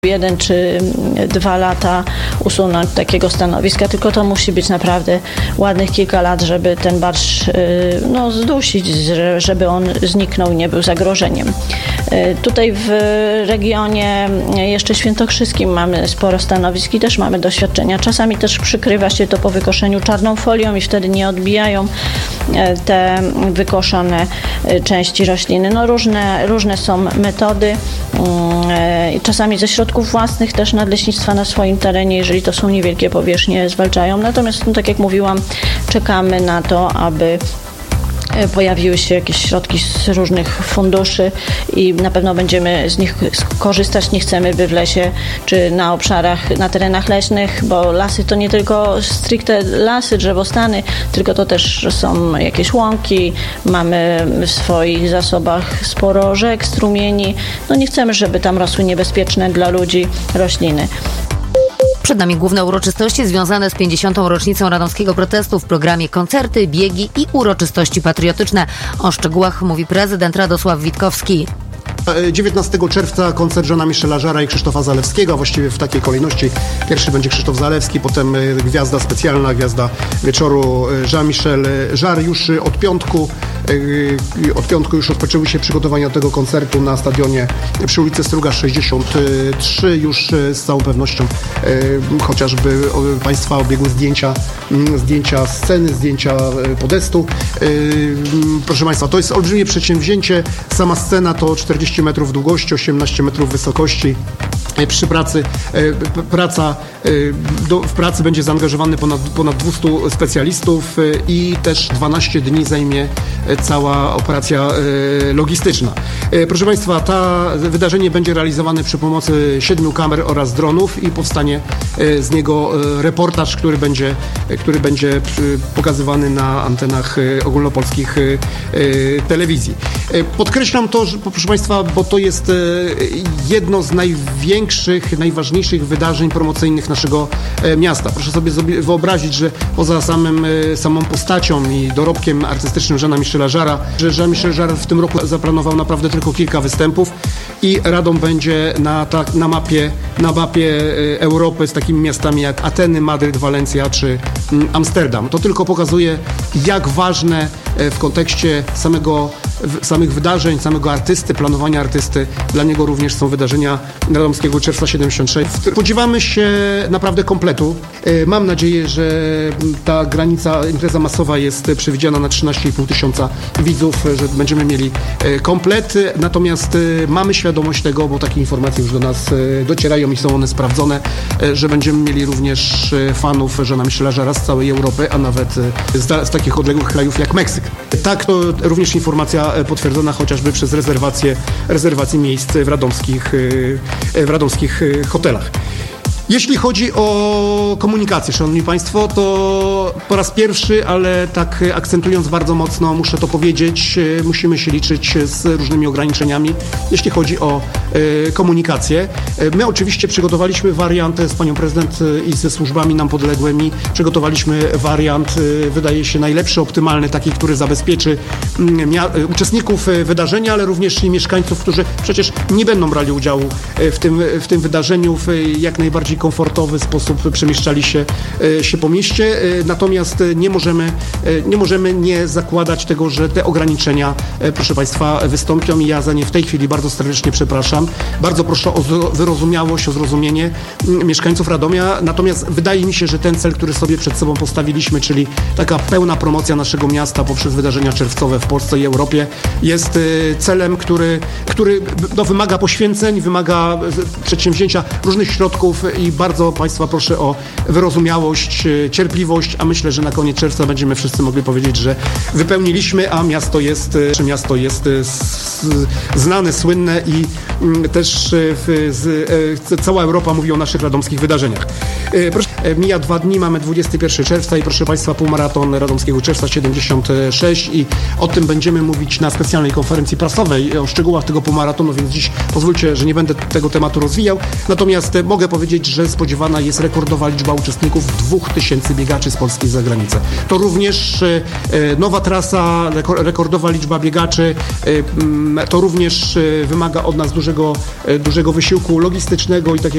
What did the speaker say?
1 czy 2 lata usunąć takiego stanowiska, tylko to musi być naprawdę ładnych kilka lat, żeby ten barszcz zdusić, żeby on zniknął i nie był zagrożeniem. Tutaj w regionie jeszcze świętokrzyskim mamy sporo stanowisk i też mamy doświadczenia. Czasami też przykrywa się to po wykoszeniu czarną folią i wtedy nie odbijają te wykoszone części rośliny. Różne są metody. Czasami ze środków własnych też nadleśnictwa na swoim terenie, jeżeli to są niewielkie powierzchnie, zwalczają. Natomiast, tak jak mówiłam, czekamy na to, aby pojawiły się jakieś środki z różnych funduszy i na pewno będziemy z nich korzystać. Nie chcemy, by w lesie czy na obszarach, na terenach leśnych, bo lasy to nie tylko stricte lasy, drzewostany, tylko to też są jakieś łąki, mamy w swoich zasobach sporo rzek, strumieni. Nie chcemy, żeby tam rosły niebezpieczne dla ludzi rośliny. Przed nami główne uroczystości związane z 50. rocznicą radomskiego protestu. W programie koncerty, biegi i uroczystości patriotyczne. O szczegółach mówi prezydent Radosław Witkowski. 19 czerwca koncert Jeana Michela Jarre'a i Krzysztofa Zalewskiego, a właściwie w takiej kolejności. Pierwszy będzie Krzysztof Zalewski, potem gwiazda specjalna, gwiazda wieczoru Jean-Michel Jarre. Już od piątku już rozpoczęły się przygotowania do tego koncertu na stadionie przy ulicy Struga 63. Już z całą pewnością chociażby Państwa obiegły zdjęcia sceny, zdjęcia podestu. Proszę Państwa, to jest olbrzymie przedsięwzięcie. Sama scena to 40 metrów długości, 18 metrów wysokości. Przy pracy, w pracy będzie zaangażowany ponad 200 specjalistów i też 12 dni zajmie cała operacja logistyczna. Proszę Państwa, to wydarzenie będzie realizowane przy pomocy 7 kamer oraz dronów i powstanie z niego reportaż, który będzie pokazywany na antenach ogólnopolskich telewizji. Podkreślam to, że, proszę Państwa, bo to jest jedno z najważniejszych wydarzeń promocyjnych naszego miasta. Proszę sobie wyobrazić, że poza samą postacią i dorobkiem artystycznym Jeana Michela Jarre'a, że Jean-Michel Jarre w tym roku zaplanował naprawdę tylko kilka występów i Radom będzie na mapie Europy z takimi miastami jak Ateny, Madryt, Walencja czy Amsterdam. To tylko pokazuje, jak ważne w kontekście samych wydarzeń, samego artysty, planowania artysty, dla niego również są wydarzenia Radomskiego Czerwca 76. Spodziewamy się naprawdę kompletu. Mam nadzieję, że ta impreza masowa jest przewidziana na 13,5 tysiąca widzów, że będziemy mieli komplet. Natomiast mamy świadomość tego, bo takie informacje już do nas docierają i są one sprawdzone, że będziemy mieli również fanów Jeana Michela Jarre'a z całej Europy, a nawet z takich odległych krajów jak Meksyk. Tak, to również informacja potwierdzona chociażby przez rezerwacje miejsc w radomskich hotelach. Jeśli chodzi o komunikację, Szanowni Państwo, to po raz pierwszy, ale tak akcentując bardzo mocno, muszę to powiedzieć, musimy się liczyć z różnymi ograniczeniami, jeśli chodzi o komunikację. My oczywiście przygotowaliśmy wariant z panią prezydent i ze służbami nam podległymi. Przygotowaliśmy wariant, wydaje się, najlepszy, optymalny, taki, który zabezpieczy uczestników wydarzenia, ale również i mieszkańców, którzy przecież nie będą brali udziału w tym wydarzeniu w jak najbardziej komfortowy sposób przemieszczali się po mieście, natomiast nie możemy nie zakładać tego, że te ograniczenia, proszę Państwa, wystąpią i ja za nie w tej chwili bardzo serdecznie przepraszam. Bardzo proszę o wyrozumiałość, o zrozumienie mieszkańców Radomia, natomiast wydaje mi się, że ten cel, który sobie przed sobą postawiliśmy, czyli taka pełna promocja naszego miasta poprzez wydarzenia czerwcowe w Polsce i Europie, jest celem, który wymaga poświęceń, wymaga przedsięwzięcia różnych środków i bardzo Państwa proszę o wyrozumiałość, cierpliwość, a myślę, że na koniec czerwca będziemy wszyscy mogli powiedzieć, że wypełniliśmy, a miasto jest znane, słynne i też cała Europa mówi o naszych radomskich wydarzeniach. Mija 2 dni, mamy 21 czerwca i proszę Państwa, półmaraton Radomskiego Czerwca 76 i o tym będziemy mówić na specjalnej konferencji prasowej, o szczegółach tego półmaratonu, więc dziś pozwólcie, że nie będę tego tematu rozwijał, natomiast mogę powiedzieć, że spodziewana jest rekordowa liczba uczestników, 2000 biegaczy z Polski i z zagranicy. To również nowa trasa, rekordowa liczba biegaczy, to również wymaga od nas dużego wysiłku logistycznego i takiego